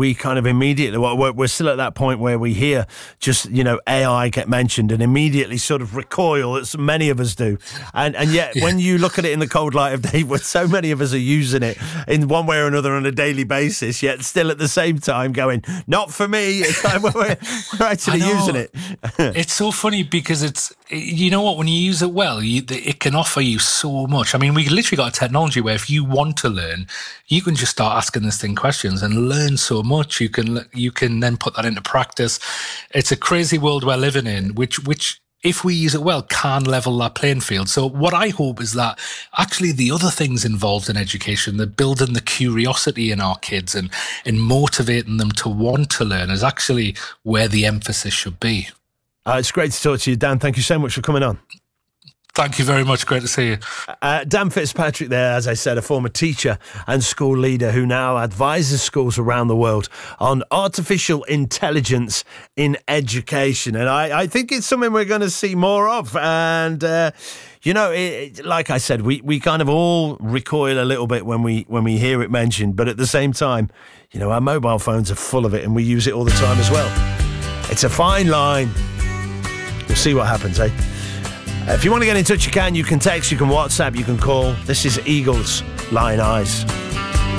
we kind of immediately, we're still at that point where we hear just, AI get mentioned and immediately sort of recoil, as many of us do. And yet, when you look at it in the cold light of day, where so many of us are using it in one way or another on a daily basis, yet still at the same time going, not for me. It's like we're actually using it. It's so funny because it's, you know what, when you use it well, it can offer you so much. I mean, we literally got a technology where if you want to learn, you can just start asking this thing questions and learn so much. You can then put that into practice. It's a crazy world we're living in, which if we use it well, can level that playing field. So what I hope is that actually the other things involved in education, the building the curiosity in our kids and motivating them to want to learn, is actually where the emphasis should be. It's great to talk to you, Dan. Thank you so much for coming on. Thank you very much. Great to see you. Dan Fitzpatrick there, as I said, a former teacher and school leader who now advises schools around the world on artificial intelligence in education. And I think it's something we're going to see more of. And, like I said, we kind of all recoil a little bit when we hear it mentioned. But at the same time, our mobile phones are full of it and we use it all the time as well. It's a fine line. We'll see what happens, eh? If you want to get in touch, you can text, you can WhatsApp, you can call. This is Eagles, Lion Eyes.